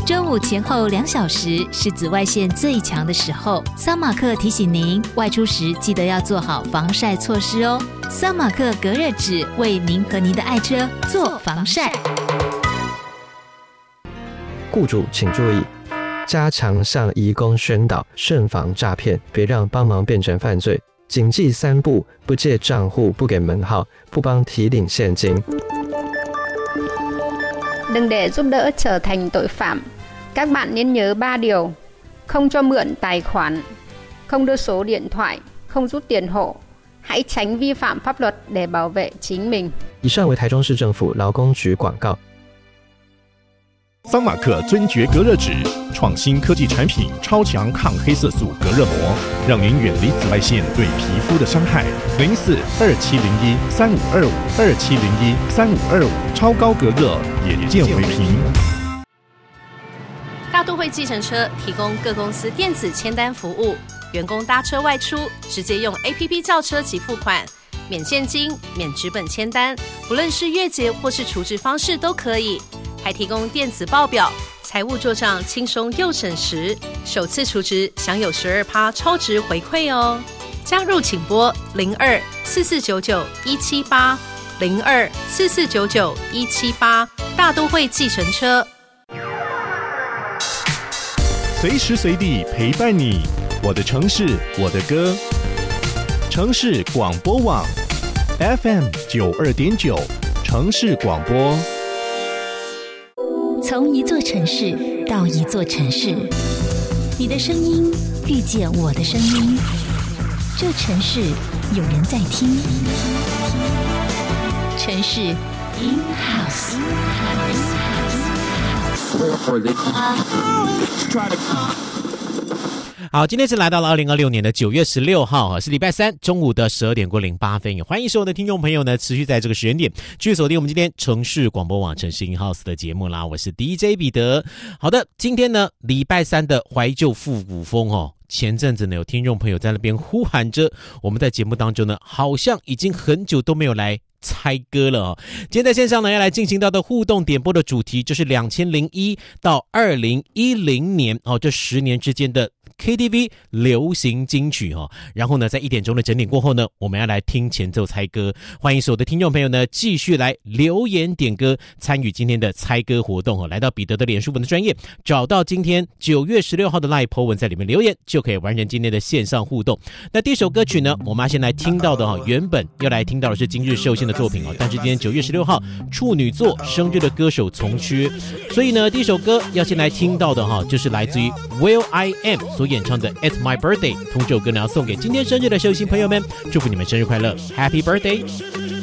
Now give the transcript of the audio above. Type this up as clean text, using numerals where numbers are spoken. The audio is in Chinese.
中午前后2小时是紫外线最强的时候，桑马克提醒您外出时记得要做好防晒措施哦。桑马克隔热纸为您和您的爱车做防晒。 雇主请注意，加强向移工宣导，慎防诈骗，别让帮忙变成犯罪。谨记3不：不借账户，不给门号，不帮提领现金。 Đừng để giúp đỡ trở thành tội phạm. Các bạn nên nhớ 3 điều: không cho mượn tài khoản, không đưa số điện thoại, không rút tiền hộ. Hãy tránh vi phạm pháp luật để bảo vệ chính mình. 以上为台中市政府劳工局广告。 桑马克尊爵隔热纸，创新科技产品，超强抗黑色素隔热膜，让您远离紫外线对皮肤的伤害。04-2701-3525，2701-3525，超高隔热，眼见为凭。 大都会计程车提供各公司电子签单服务，员工搭车外出，直接用 APP 叫车及付款，免现金、免纸本签单，不论是月结或是储值方式都可以。还提供电子报表，财务做账轻松又省时，首次储值享有12%超值回馈哦。加入请拨02-4499-178 02-4499-178，大都会计程车， 随时随地陪伴你，我的城市，我的歌。城市广播网 FM 92.9，城市广播。 从一座城市到一座城市，你的声音遇见我的声音，这城市有人在听，城市 in house。 好，今天是来到了2026年的9月16号，是礼拜三中午的12点过08分。也欢迎所有的听众朋友呢，持续在这个时间点继续锁定我们今天城市广播网城市 in house 的节目啦。我是 DJ 彼得。好的，今天呢礼拜三的怀旧复古风哦。前阵子呢，有听众朋友在那边呼喊着，我们在节目当中呢，好像已经很久都没有来猜歌了哦。今天在线上呢，要来进行到的互动点播的主题，就是2001到2010年哦，这10年之间的 KTV 流行金曲哦。然后呢，在1点钟的整点过后呢，我们要来听前奏猜歌。欢迎所有的听众朋友呢，继续来留言点歌，参与今天的猜歌活动哦。来到彼得的脸书文的专页，找到今天9月16号的 LINE po 文，在里面留言，就可以完成今天的线上互动。那第一首歌曲呢，我们要先来听到的原本要来听到的是今日寿星的作品但是今天9月16号处女座生日的歌手从缺，所以呢，第一首歌要先来听到的就是来自于 will.i.am 所演唱的 It's My Birthday。同这首歌呢，要送给今天生日的寿星朋友们，祝福你们生日快乐 ，Happy Birthday。